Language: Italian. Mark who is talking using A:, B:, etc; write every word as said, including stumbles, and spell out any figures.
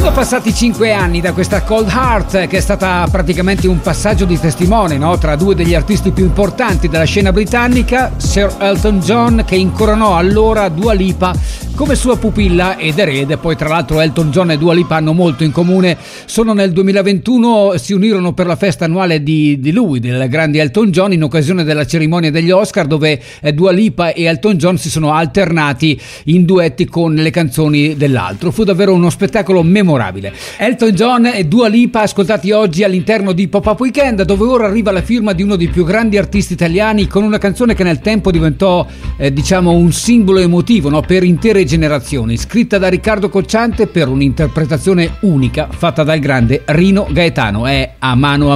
A: Passati cinque anni da questa Cold Heart, che è stata praticamente un passaggio di testimone, no? Tra due degli artisti più importanti della scena britannica, Sir Elton John, che incoronò allora Dua Lipa come sua pupilla ed erede. Poi tra l'altro Elton John e Dua Lipa hanno molto in comune. Sono nel duemilaventuno, si unirono per la festa annuale di, di lui, del grande Elton John, in occasione della cerimonia degli Oscar, dove Dua Lipa e Elton John si sono alternati in duetti con le canzoni dell'altro. Fu davvero uno spettacolo memorabile. Elton John e Dua Lipa ascoltati oggi all'interno di Pop-Up Weekend, dove ora arriva la firma di uno dei più grandi artisti italiani, con una canzone che nel tempo diventò eh, diciamo un simbolo emotivo, no? Per intere generazioni, scritta da Riccardo Cocciante per un'interpretazione unica fatta dal grande Rino Gaetano. È A mano a